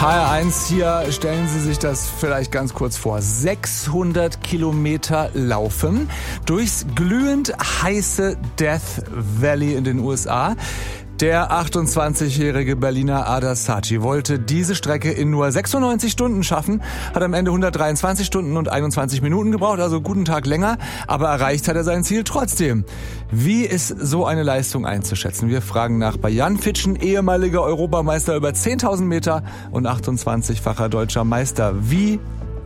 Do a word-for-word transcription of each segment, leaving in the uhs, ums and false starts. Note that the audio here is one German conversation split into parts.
H R eins, hier stellen Sie sich das vielleicht ganz kurz vor. sechshundert Kilometer laufen durchs glühend heiße Death Valley in den U S A. Der achtundzwanzigjährige Berliner Adar Saci wollte diese Strecke in nur sechsundneunzig Stunden schaffen, hat am Ende hundertdreiundzwanzig Stunden und einundzwanzig Minuten gebraucht, also guten Tag länger, aber erreicht hat er sein Ziel trotzdem. Wie ist so eine Leistung einzuschätzen? Wir fragen nach bei Jan Fitschen, ehemaliger Europameister über zehntausend Meter und achtundzwanzigfacher deutscher Meister. Wie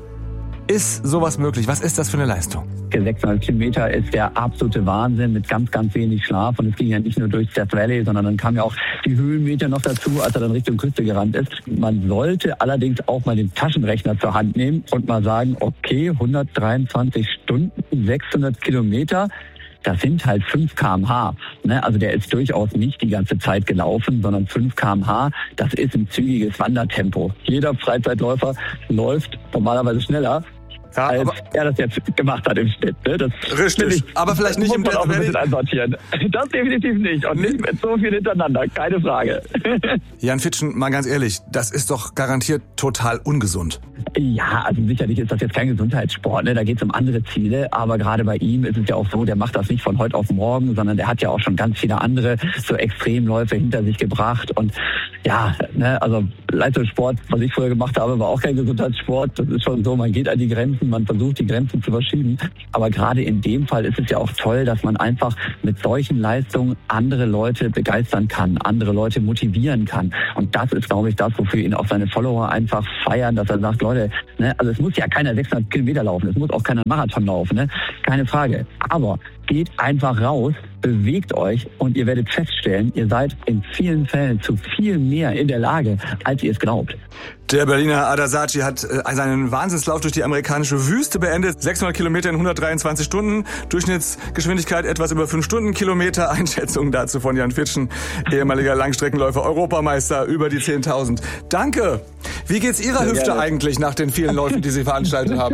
ist sowas möglich? Was ist das für eine Leistung? sechshundert Kilometer ist der absolute Wahnsinn mit ganz, ganz wenig Schlaf. Und es ging ja nicht nur durch Death Valley, sondern dann kamen ja auch die Höhenmeter noch dazu, als er dann Richtung Küste gerannt ist. Man sollte allerdings auch mal den Taschenrechner zur Hand nehmen und mal sagen, okay, hundertdreiundzwanzig Stunden, sechshundert Kilometer. Das sind halt fünf Kilometer pro Stunde. Also der ist durchaus nicht die ganze Zeit gelaufen, sondern fünf Kilometer pro Stunde. Das ist ein zügiges Wandertempo. Jeder Freizeitläufer läuft normalerweise schneller, ja, als er das jetzt gemacht hat im Schnitt. Ne? Das richtig, ich, aber vielleicht nicht im Death Valley. Ein bisschen einsortieren. Das definitiv nicht und nicht mit so viel hintereinander, keine Frage. Jan Fitschen, mal ganz ehrlich, das ist doch garantiert total ungesund. Ja, also sicherlich ist das jetzt kein Gesundheitssport, ne? Da geht es um andere Ziele, aber gerade bei ihm ist es ja auch so, der macht das nicht von heute auf morgen, sondern der hat ja auch schon ganz viele andere so Extremläufe hinter sich gebracht und ja, ne, also Leistungssport, was ich früher gemacht habe, war auch kein Gesundheitssport. Das ist schon so, man geht an die Grenzen, man versucht die Grenzen zu verschieben, aber gerade in dem Fall ist es ja auch toll, dass man einfach mit solchen Leistungen andere Leute begeistern kann, andere Leute motivieren kann und das ist, glaube ich, das, wofür ihn auch seine Follower einfach feiern, dass er sagt, Leute, ne, also es muss ja keiner sechshundert Kilometer laufen, es muss auch keiner Marathon laufen, ne? Keine Frage. Aber geht einfach raus, bewegt euch und ihr werdet feststellen, ihr seid in vielen Fällen zu viel mehr in der Lage, als ihr es glaubt. Der Berliner Adar Saci hat äh, seinen Wahnsinnslauf durch die amerikanische Wüste beendet. sechshundert Kilometer in hundertdreiundzwanzig Stunden. Durchschnittsgeschwindigkeit etwas über fünf Stundenkilometer. Einschätzung dazu von Jan Fitschen, ehemaliger Langstreckenläufer, Europameister über die zehntausend. Danke! Wie geht's Ihrer Sehr Hüfte gerne. Eigentlich nach den vielen Läufen, die Sie veranstaltet haben?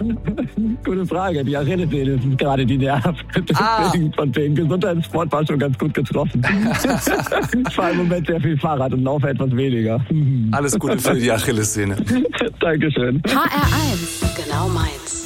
Gute Frage. Die Achillessehne ist gerade die nervt. Ah. Von dem Gesundheitssport war schon ganz gut getroffen. Ich fahre im Moment sehr viel Fahrrad und laufe etwas weniger. Alles Gute für die Achillessehne. Dankeschön. H R eins, genau meins.